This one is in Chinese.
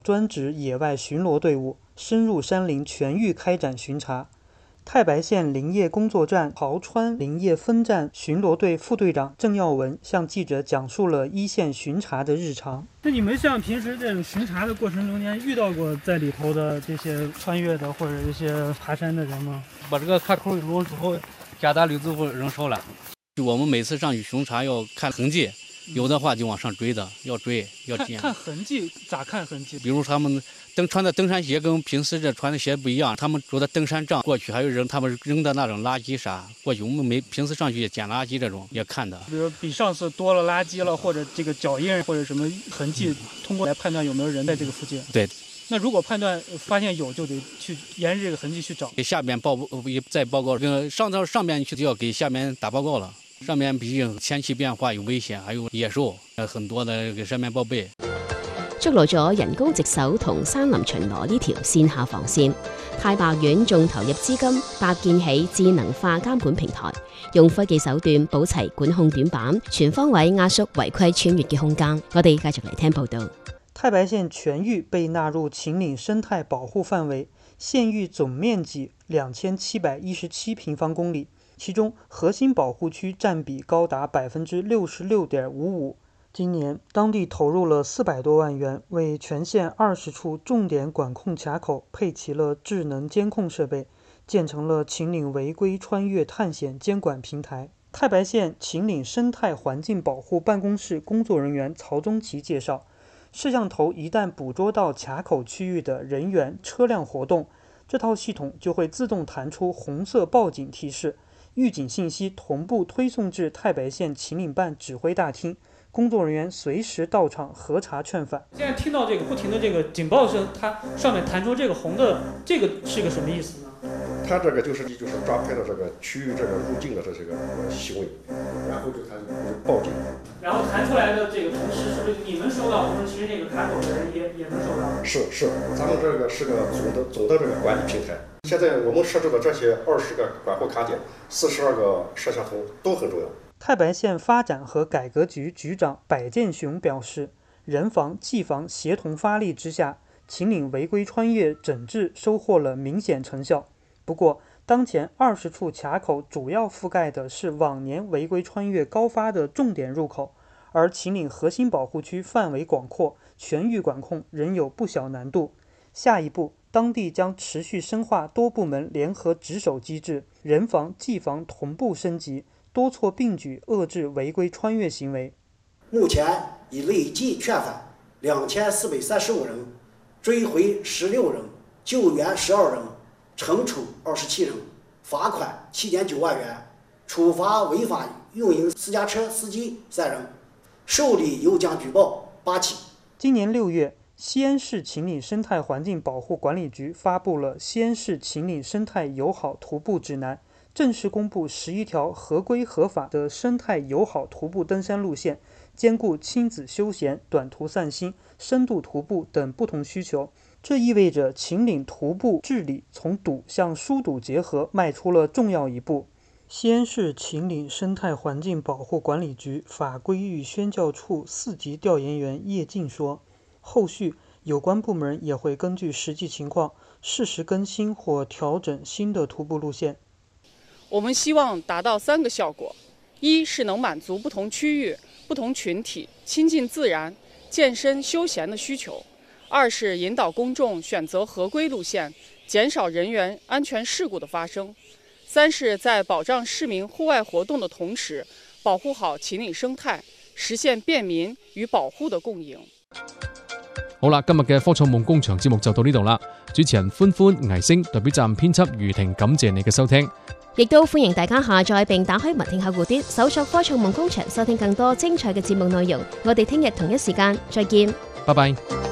专职野外巡逻队伍深入山林全域开展巡查。太白县林业工作站豪川林业分站巡逻队副队长郑耀文向记者讲述了一线巡查的日常。 那你们像平时这种巡查的过程中间遇到过在里头的这些穿越的或者这些爬山的人吗？ 把这个卡口一弄之后，加大溜之后扔少了。我们每次上去巡查要看痕迹，有的话就往上追的，要追要进。 看痕迹咋看痕迹？ 比如他们穿的登山鞋跟平时这穿的鞋不一样，他们着的登山杖过去，还有他们扔的那种垃圾啥过去，我们平时上去捡垃圾这种也看的。 比如比上次多了垃圾了，或者这个脚印或者什么痕迹，通过来判断有没有人在这个附近。 对。 那如果判断发现有，就得去沿着这个痕迹去找。 给下边再报告，上面去就要给下面打報告了。上面畢竟天氣變化有危險，還有野獸，很多的給上面報備。 築路咗人工值守同山林巡邏呢條線下防線。太白縣仲投入資金搭建起智能化監管平台，用科技手段補齊管控短板，全方位壓縮違規穿越嘅空間。我哋繼續嚟聽報道。 太白县全域被纳入秦岭生态保護範圍，县域總面積2717平方公里，其中核心保護區佔比高達 66.55%。今年當地投入了400多萬元，為全縣20處重點管控卡口配齊了智能監控設備，建成了秦嶺違規穿越探險監管平台。太白縣秦嶺生態環境保護辦公室工作人員曹宗奇介紹，攝像頭一旦捕捉到卡口區域的人員、車輛活動，這套系統就會自動彈出紅色報警提示，預警信息同步推送至太白縣秦嶺辦指揮大廳，工作人員隨時到場核查勸返。 現在聽到這個不停的這個警報聲，它上面彈出這個紅的，這個是個什麼意思呢？ 它這個就是抓拍的這個區域這個入境的這個行為，然後就它報警。 然後彈出來的這個同時，是不是你們收到，同時其實那個卡口的人也能收到？ 是，咱們這個是個總的這個管理平台。現在我們設置的這些20個管控卡點、42個攝像頭都很重要。 太白縣發展和改革局局長柏建雄表示，人防、技防協同發力之下，秦嶺違規穿越整治收穫了明顯成效。不過，當前20處卡口主要覆蓋的是往年違規穿越高發的重點入口，而秦嶺核心保護區範圍廣闊，全域管控仍有不小難度。下一步，當地將持續深化多部門聯合值守機制，人防、技防同步升級，多措並舉遏制違規穿越行為。 目前已累計勸返2435人，追回16人，救援12人，懲處27人，罰款7.9萬元，處罰違法運營私家車司機3人，受理有獎舉報8起。 今年6月，西安市秦嶺生態環境保護管理局發布了《西安市秦嶺生態友好徒步指南》，正式公布11條合規合法的生態友好徒步登山路線，兼顧親子休閒、短途散心、深度徒步等不同需求。這意味着秦嶺徒步治理從堵向疏堵結合邁出了重要一步。西安市秦嶺生態環境保護管理局法規與宣教處4級調研員葉靜說，後續有關部門也會根據實際情況適時更新或調整新的徒步路線。 我們希望達到3個效果：一是能滿足不同區域、不同群體親近自然、健身休閒的需求；二是引導公眾選擇合規路線，減少人員安全事故的發生；三是在保障市民戶外活動的同時，保護好秦嶺生態，實現便民與保護的共贏。 好啦，今日嘅科創夢工場節目就到呢度啦。主持人歡歡、倪星代表站編輯余婷，感謝你嘅收聽。 亦都歡迎大家下載並打開文聽客戶端，搜索科創夢工場，收聽更多精彩嘅節目內容。我哋聽日同一時間再見， 拜拜。